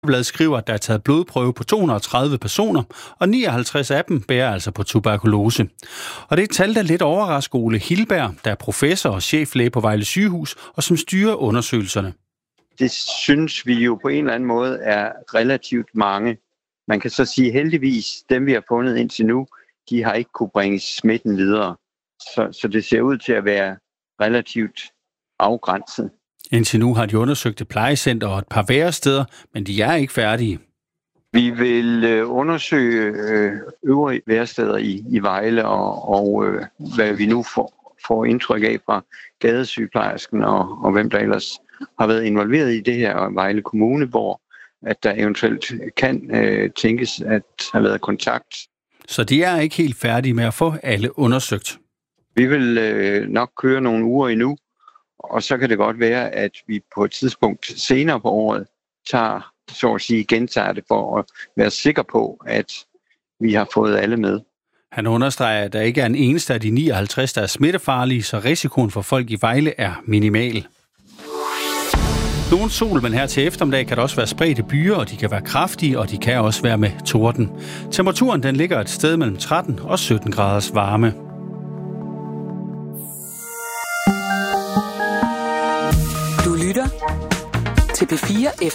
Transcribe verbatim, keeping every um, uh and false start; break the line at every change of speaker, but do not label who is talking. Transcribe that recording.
Bladet skriver, at der er taget blodprøve på to hundrede og tredive personer, og nioghalvtreds af dem bærer altså på tuberkulose. Og det er et tal, der lidt overrasker Ole Hilberg, der er professor og cheflæge på Vejle Sygehus, og som styrer undersøgelserne.
Det synes vi jo på en eller anden måde er relativt mange. Man kan så sige heldigvis, dem vi har fundet indtil nu, de har ikke kunne bringe smitten videre. Så, så det ser ud til at være relativt afgrænset.
Indtil nu har de undersøgt et plejecenter og et par væresteder, men de er ikke færdige.
Vi vil øh, undersøge øh, øvrige væresteder i, i Vejle, og, og øh, hvad vi nu får, får indtryk af fra gadesygeplejersken og, og hvem der ellers har været involveret i det her, og Vejle Kommune, hvor at der eventuelt kan øh, tænkes at have været kontakt.
Så de er ikke helt færdige med at få alle undersøgt.
Vi vil øh, nok køre nogle uger endnu, og så kan det godt være, at vi på et tidspunkt senere på året tager, så at sige, gentager det for at være sikker på, at vi har fået alle med.
Han understreger, at der ikke er en eneste af de nioghalvtreds, der er smittefarlige, så risikoen for folk i Vejle er minimal. Nogen sol, men her til eftermiddag kan der også være spredte byer, og de kan være kraftige, og de kan også være med torden. Temperaturen den ligger et sted mellem tretten og sytten graders varme.
Du lytter til P fire F.